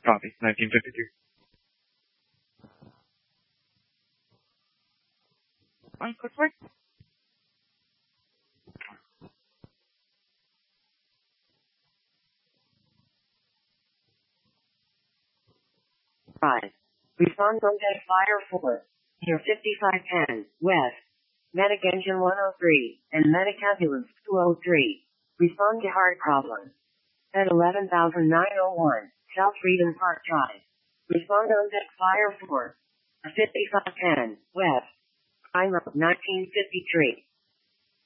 Copy. 1953. On code word. Five. Respond on deck fire 4. Near 5510, west. Medic engine 103, and medic ambulance 203. Respond to heart problem. At 11,901, South Freedom Park Drive. Respond on deck fire 4. 5510, west. Time up 1953.